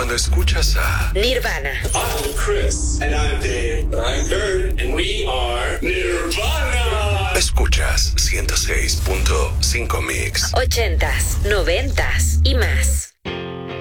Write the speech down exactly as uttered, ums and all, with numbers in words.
Cuando escuchas a Nirvana. I'm Chris. And I'm Dave. I'm Kurt. And we are Nirvana. Escuchas ciento seis punto cinco Mix. Ochentas, noventas y más.